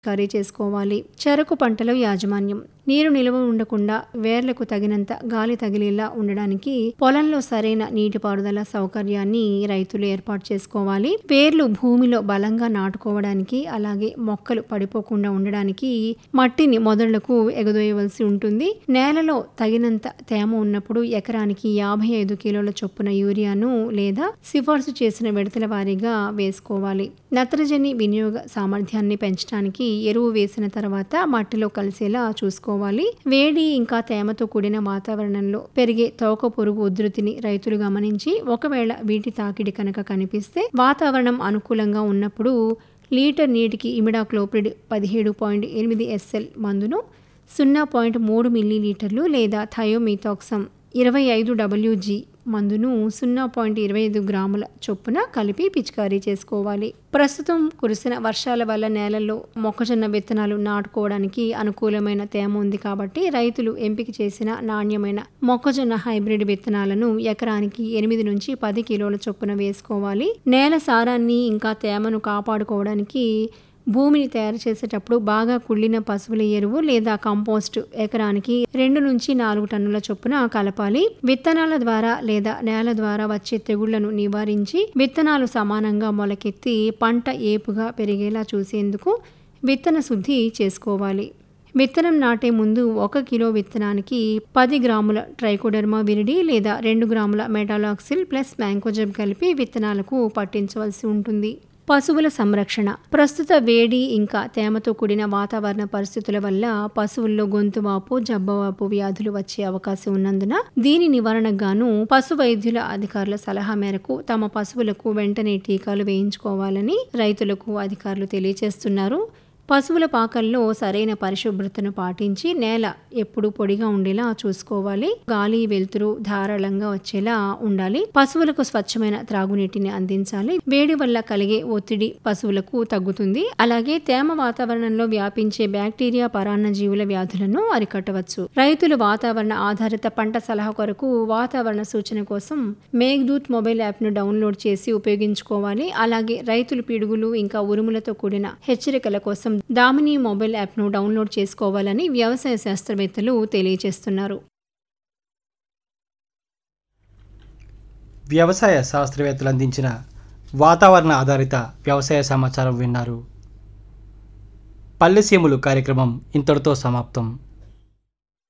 Curry చేసుకోవాలి. చెరకు పంటలో యాజమాన్యం. నీరు నిల్వ ఉండకుండా వేర్లకు తగినంత గాలి తగిలేలా ఉండడానికి పొలంలో సరైన నీటిపారుదల సౌకర్యాన్ని రైతులు ఏర్పాటు చేసుకోవాలి. వేర్లు భూమిలో బలంగా నాటుకోవడానికి అలాగే మొక్కలు పడిపోకుండా ఉండడానికి మట్టిని మొదళ్లకు ఎగదోయవలసి ఉంటుంది. నేలలో తగినంత తేమ ఉన్నప్పుడు ఎకరానికి 55 కిలోల చొప్పున యూరియాను లేదా సిఫార్సు చేసిన విడతల వారీగా వేసుకోవాలి. నత్రజని వినియోగ సామర్థ్యాన్ని పెంచడానికి ఎరువు వేసిన తర్వాత మట్టిలో కలిసేలా చూసుకోవాలి. వేడి ఇంకా తేమతో కూడిన వాతావరణంలో పెరిగే తోక పురుగు ఉధృతిని రైతులు గమనించి ఒకవేళ వీటి తాకిడి కనుక కనిపిస్తే వాతావరణం అనుకూలంగా ఉన్నప్పుడు లీటర్ నీటికి ఇమిడాక్లోప్రిడ్ 17.8 SL మందును 0.3 మిల్లీలీటర్లు లేదా థయోమిథాక్సమ్ 25 WG మందును 0.25 గ్రాముల చొప్పున కలిపి పిచికారీ చేసుకోవాలి. ప్రస్తుతం కురిసిన వర్షాల వల్ల నేలల్లో మొక్కజొన్న విత్తనాలు నాటుకోవడానికి అనుకూలమైన తేమ ఉంది కాబట్టి రైతులు ఎంపిక చేసిన నాణ్యమైన మొక్కజొన్న హైబ్రిడ్ విత్తనాలను ఎకరానికి 8 నుంచి 10 కిలోల చొప్పున వేసుకోవాలి. నేల సారాన్ని ఇంకా తేమను కాపాడుకోవడానికి భూమిని తయారు చేసేటప్పుడు బాగా కుళ్ళిన పశువుల ఎరువు లేదా కంపోస్ట్ ఎకరానికి 2 నుంచి 4 టన్నుల చొప్పున కలపాలి. విత్తనాల ద్వారా లేదా నేల ద్వారా వచ్చే తెగుళ్లను నివారించి విత్తనాలు సమానంగా మొలకెత్తి పంట ఏపుగా పెరిగేలా చూసేందుకు విత్తన శుద్ధి చేసుకోవాలి. విత్తనం నాటే ముందు 1 కిలో విత్తనానికి 10 గ్రాముల ట్రైకోడర్మా విరిడి లేదా 2 గ్రాముల మెటాలాక్సిల్ ప్లస్ మ్యాంకోజెబ్ కలిపి విత్తనాలకు పట్టించవలసి ఉంటుంది. పశువుల సంరక్షణ. ప్రస్తుత వేడి ఇంకా తేమతో కూడిన వాతావరణ పరిస్థితుల వల్ల పశువుల్లో గొంతువాపు, జబ్బవాపు వ్యాధులు వచ్చే అవకాశం ఉన్నందున దీని నివారణకు గాను పశు వైద్యుల అధికారుల సలహా మేరకు తమ పశువులకు వెంటనే టీకాలు వేయించుకోవాలని రైతులకు అధికారులు తెలియజేస్తున్నారు. పశువుల పాకల్లో సరైన పరిశుభ్రతను పాటించి నేల ఎప్పుడూ పొడిగా ఉండేలా చూసుకోవాలి. గాలి వెలుతురు ధారాళంగా వచ్చేలా ఉండాలి. పశువులకు స్వచ్ఛమైన త్రాగునీటిని అందించాలి. వేడి వల్ల కలిగే ఒత్తిడి పశువులకు తగ్గుతుంది. అలాగే తేమ వాతావరణంలో వ్యాపించే బ్యాక్టీరియా పరాన్న జీవుల వ్యాధులను అరికట్టవచ్చు. రైతులు వాతావరణ ఆధారిత పంట సలహా కొరకు వాతావరణ సూచన కోసం మేఘదూత్ మొబైల్ యాప్ను డౌన్లోడ్ చేసి ఉపయోగించుకోవాలి. అలాగే రైతులు పిడుగులు ఇంకా ఉరుములతో కూడిన హెచ్చరికల కోసం దామిని మొబైల్ యాప్ను డౌన్లోడ్ చేసుకోవాలని వ్యవసాయ శాస్త్రవేత్తలు తెలియజేస్తున్నారు. వ్యవసాయ శాస్త్రవేత్తలు అందించిన వాతావరణ ఆధారిత వ్యవసాయ సమాచారం విన్నారు. పల్లెసీమలు కార్యక్రమం ఇంతటితో సమాప్తం.